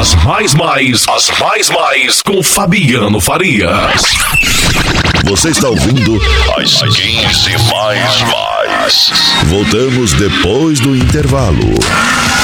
As mais com Fabiano Farias. Você está ouvindo As 15 mais. Voltamos depois do intervalo.